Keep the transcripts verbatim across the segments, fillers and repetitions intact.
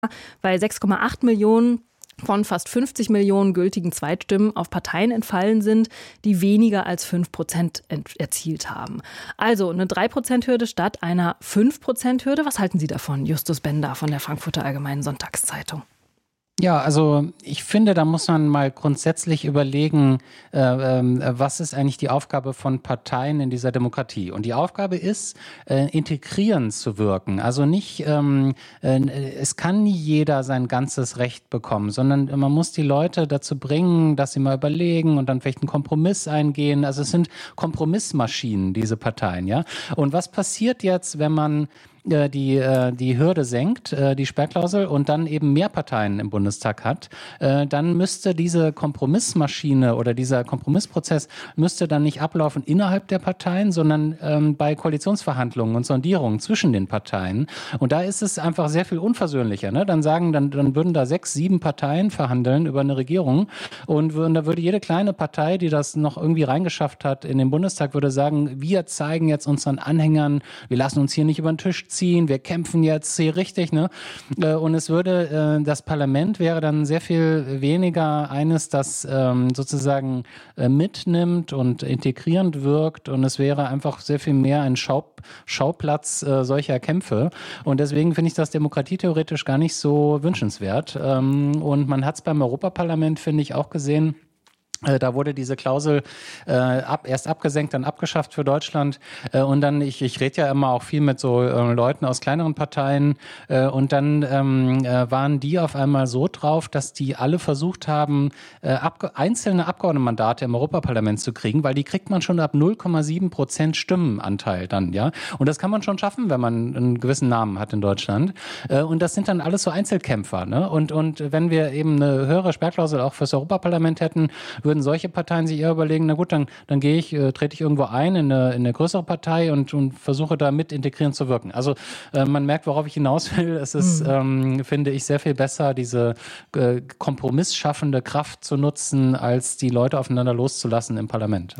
weil sechs Komma acht Millionen von fast fünfzig Millionen gültigen Zweitstimmen auf Parteien entfallen sind, die weniger als fünf Prozent erzielt haben. Also eine drei Prozent Hürde statt einer fünf Prozent Hürde. Was halten Sie davon, Justus Bender von der Frankfurter Allgemeinen Sonntagszeitung? Ja, also ich finde, da muss man mal grundsätzlich überlegen, äh, äh, was ist eigentlich die Aufgabe von Parteien in dieser Demokratie? Und die Aufgabe ist, äh, integrierend zu wirken. Also nicht, ähm, äh, es kann nie jeder sein ganzes Recht bekommen, sondern man muss die Leute dazu bringen, dass sie mal überlegen und dann vielleicht einen Kompromiss eingehen. Also es sind Kompromissmaschinen, diese Parteien, ja. Und was passiert jetzt, wenn man die die Hürde senkt, die Sperrklausel, und dann eben mehr Parteien im Bundestag hat, dann müsste diese Kompromissmaschine oder dieser Kompromissprozess müsste dann nicht ablaufen innerhalb der Parteien, sondern bei Koalitionsverhandlungen und Sondierungen zwischen den Parteien. Und da ist es einfach sehr viel unversöhnlicher. Ne? Dann sagen, dann, dann würden da sechs, sieben Parteien verhandeln über eine Regierung und würden, da würde jede kleine Partei, die das noch irgendwie reingeschafft hat in den Bundestag, würde sagen, wir zeigen jetzt unseren Anhängern, wir lassen uns hier nicht über den Tisch ziehen, wir kämpfen jetzt hier richtig, ne? Und es würde, das Parlament wäre dann sehr viel weniger eines, das sozusagen mitnimmt und integrierend wirkt, und es wäre einfach sehr viel mehr ein Schau, Schauplatz solcher Kämpfe, und deswegen finde ich das demokratietheoretisch gar nicht so wünschenswert, und man hat es beim Europaparlament, finde ich, auch gesehen. Da wurde diese Klausel äh, ab, erst abgesenkt, dann abgeschafft für Deutschland. Äh, und dann, ich, ich rede ja immer auch viel mit so äh, Leuten aus kleineren Parteien. Äh, und dann ähm, äh, waren die auf einmal so drauf, dass die alle versucht haben, äh, abge- einzelne Abgeordnetenmandate im Europaparlament zu kriegen, weil die kriegt man schon ab null Komma sieben Prozent Stimmenanteil dann, ja. Und das kann man schon schaffen, wenn man einen gewissen Namen hat in Deutschland. Äh, und das sind dann alles so Einzelkämpfer, ne? Und, und wenn wir eben eine höhere Sperrklausel auch fürs Europaparlament hätten, würden solche Parteien sich eher überlegen, na gut, dann, dann gehe ich, äh, trete ich irgendwo ein in eine, in eine größere Partei und, und versuche da mit integrierend zu wirken. Also äh, man merkt, worauf ich hinaus will. Es ist, mhm. ähm, finde ich, sehr viel besser, diese äh, kompromissschaffende Kraft zu nutzen, als die Leute aufeinander loszulassen im Parlament.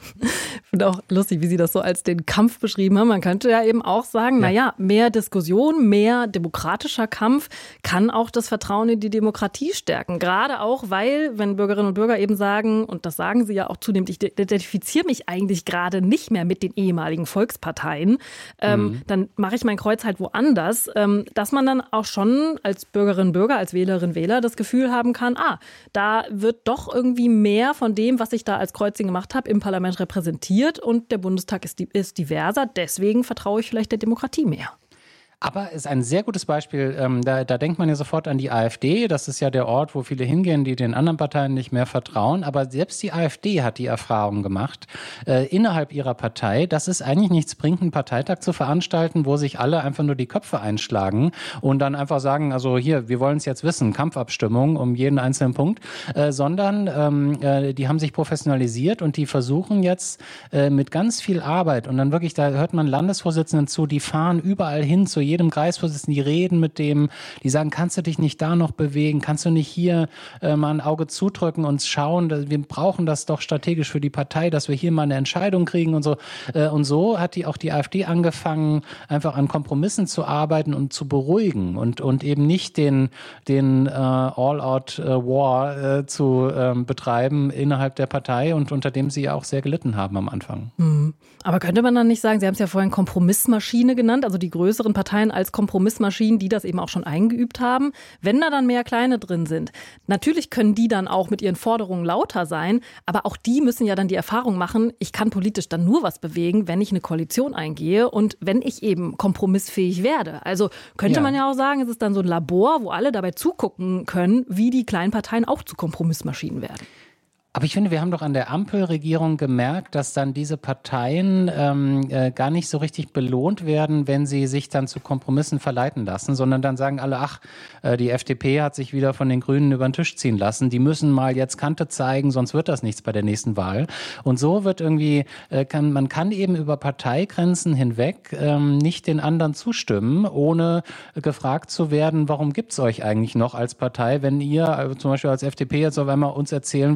Ich finde auch lustig, wie Sie das so als den Kampf beschrieben haben. Man könnte ja eben auch sagen, ja. naja, mehr Diskussion, mehr demokratischer Kampf kann auch das Vertrauen in die Demokratie stärken. Gerade auch, weil, wenn Bürgerinnen und Bürger eben sagen, und das sagen Sie ja auch zunehmend, ich identifiziere mich eigentlich gerade nicht mehr mit den ehemaligen Volksparteien, ähm, mhm. dann mache ich mein Kreuz halt woanders, ähm, dass man dann auch schon als Bürgerin und Bürger, als Wählerin, Wähler das Gefühl haben kann, ah, da wird doch irgendwie mehr von dem, was ich da als Kreuzchen gemacht habe, im Parlament repräsentiert, und der Bundestag ist, ist diverser, deswegen vertraue ich vielleicht der Demokratie mehr. Aber es ist ein sehr gutes Beispiel, ähm, da, da denkt man ja sofort an die AfD, das ist ja der Ort, wo viele hingehen, die den anderen Parteien nicht mehr vertrauen, aber selbst die AfD hat die Erfahrung gemacht, äh, innerhalb ihrer Partei, dass es eigentlich nichts bringt, einen Parteitag zu veranstalten, wo sich alle einfach nur die Köpfe einschlagen und dann einfach sagen, also hier, wir wollen es jetzt wissen, Kampfabstimmung um jeden einzelnen Punkt, äh, sondern ähm, äh, die haben sich professionalisiert und die versuchen jetzt äh, mit ganz viel Arbeit, und dann wirklich, da hört man Landesvorsitzenden zu, die fahren überall hin zu jedem Kreisvorsitzenden, die reden mit dem, die sagen, kannst du dich nicht da noch bewegen, kannst du nicht hier äh, mal ein Auge zudrücken und schauen, dass, wir brauchen das doch strategisch für die Partei, dass wir hier mal eine Entscheidung kriegen und so. Äh, und so hat die auch die AfD angefangen, einfach an Kompromissen zu arbeiten und zu beruhigen und, und eben nicht den, den äh, All-Out-War äh, zu äh, betreiben innerhalb der Partei, und unter dem sie ja auch sehr gelitten haben am Anfang. Hm. Aber könnte man dann nicht sagen, Sie haben es ja vorhin Kompromissmaschine genannt, also die größeren Parteien als Kompromissmaschinen, die das eben auch schon eingeübt haben, wenn da dann mehr kleine drin sind. Natürlich können die dann auch mit ihren Forderungen lauter sein, aber auch die müssen ja dann die Erfahrung machen, ich kann politisch dann nur was bewegen, wenn ich eine Koalition eingehe und wenn ich eben kompromissfähig werde. Also könnte ja. man ja auch sagen, es ist dann so ein Labor, wo alle dabei zugucken können, wie die kleinen Parteien auch zu Kompromissmaschinen werden. Aber ich finde, wir haben doch an der Ampelregierung gemerkt, dass dann diese Parteien ähm, äh, gar nicht so richtig belohnt werden, wenn sie sich dann zu Kompromissen verleiten lassen, sondern dann sagen alle, ach, äh, die F D P hat sich wieder von den Grünen über den Tisch ziehen lassen, die müssen mal jetzt Kante zeigen, sonst wird das nichts bei der nächsten Wahl. Und so wird irgendwie, äh, kann, man kann eben über Parteigrenzen hinweg ähm, nicht den anderen zustimmen, ohne gefragt zu werden, warum gibt's euch eigentlich noch als Partei, wenn ihr also zum Beispiel als F D P jetzt auf einmal uns erzählen wollt, die Grünen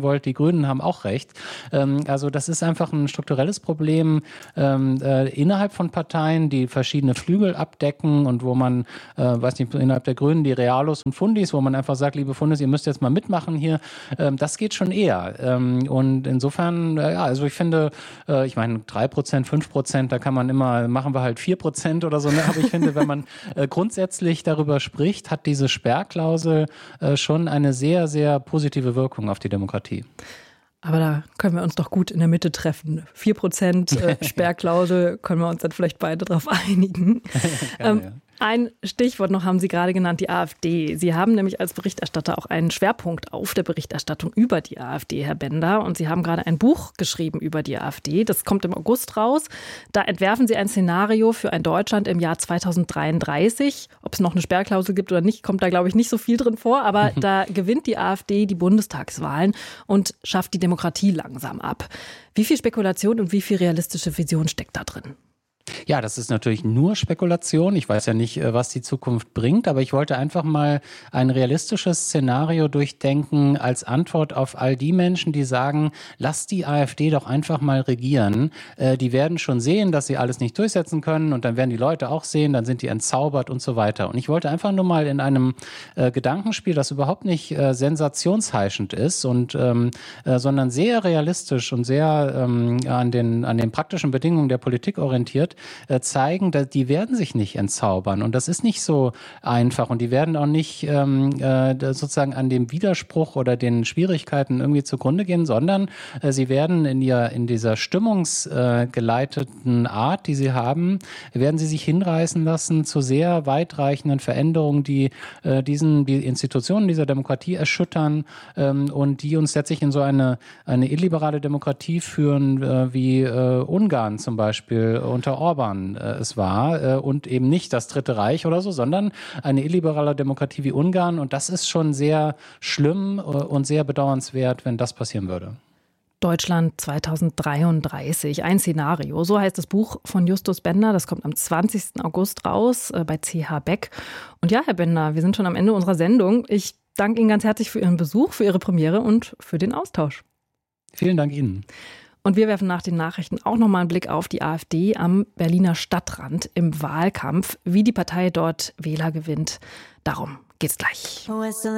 Grünen haben auch recht. Ähm, also das ist einfach ein strukturelles Problem ähm, äh, innerhalb von Parteien, die verschiedene Flügel abdecken und wo man, äh, weiß nicht, innerhalb der Grünen die Realos und Fundis, wo man einfach sagt, liebe Fundis, ihr müsst jetzt mal mitmachen hier. Ähm, das geht schon eher. Ähm, und insofern, äh, ja, also ich finde, äh, ich meine, drei Prozent, fünf Prozent, da kann man immer, machen wir halt vier Prozent oder so. Ne? Aber ich finde, wenn man äh, grundsätzlich darüber spricht, hat diese Sperrklausel äh, schon eine sehr, sehr positive Wirkung auf die Demokratie. Aber da können wir uns doch gut in der Mitte treffen. vier Prozent äh, Sperrklausel, können wir uns dann vielleicht beide darauf einigen. Gerne, ähm, ja. Ein Stichwort noch haben Sie gerade genannt, die AfD. Sie haben nämlich als Berichterstatter auch einen Schwerpunkt auf der Berichterstattung über die AfD, Herr Bender. Und Sie haben gerade ein Buch geschrieben über die AfD. Das kommt im August raus. Da entwerfen Sie ein Szenario für ein Deutschland im Jahr zweitausenddreiunddreißig. Ob es noch eine Sperrklausel gibt oder nicht, kommt da, glaube ich, nicht so viel drin vor. Aber da gewinnt die AfD die Bundestagswahlen und schafft die Demokratie langsam ab. Wie viel Spekulation und wie viel realistische Vision steckt da drin? Ja, das ist natürlich nur Spekulation. Ich weiß ja nicht, was die Zukunft bringt, aber ich wollte einfach mal ein realistisches Szenario durchdenken als Antwort auf all die Menschen, die sagen, lass die AfD doch einfach mal regieren. Äh, die werden schon sehen, dass sie alles nicht durchsetzen können und dann werden die Leute auch sehen, dann sind die entzaubert und so weiter. Und ich wollte einfach nur mal in einem äh, Gedankenspiel, das überhaupt nicht äh, sensationsheischend ist und ähm, äh, sondern sehr realistisch und sehr ähm, an den an den praktischen Bedingungen der Politik orientiert, zeigen, dass die werden sich nicht entzaubern und das ist nicht so einfach und die werden auch nicht ähm, äh, sozusagen an dem Widerspruch oder den Schwierigkeiten irgendwie zugrunde gehen, sondern äh, sie werden in ihr in dieser stimmungsgeleiteten äh, Art, die sie haben, werden sie sich hinreißen lassen zu sehr weitreichenden Veränderungen, die äh, diesen die Institutionen dieser Demokratie erschüttern ähm, und die uns letztlich in so eine eine illiberale Demokratie führen, äh, wie äh, Ungarn zum Beispiel unter Orban äh, es war äh, und eben nicht das Dritte Reich oder so, sondern eine illiberale Demokratie wie Ungarn und das ist schon sehr schlimm äh, und sehr bedauernswert, wenn das passieren würde. Deutschland zweitausenddreiunddreißig, ein Szenario. So heißt das Buch von Justus Bender. Das kommt am zwanzigsten August raus äh, bei C H Beck. Und ja, Herr Bender, wir sind schon am Ende unserer Sendung. Ich danke Ihnen ganz herzlich für Ihren Besuch, für Ihre Premiere und für den Austausch. Vielen Dank Ihnen. Und wir werfen nach den Nachrichten auch nochmal einen Blick auf die AfD am Berliner Stadtrand im Wahlkampf. Wie die Partei dort Wähler gewinnt, darum geht's gleich.